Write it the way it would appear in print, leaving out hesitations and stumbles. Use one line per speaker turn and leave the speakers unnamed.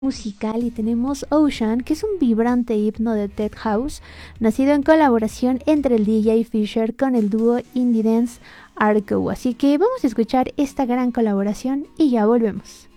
musical y tenemos Ocean, que es un vibrante himno de Tech House, nacido en colaboración entre el DJ Fisher con el dúo indie dance Arco. Así que vamos a escuchar esta gran colaboración y ya volvemos.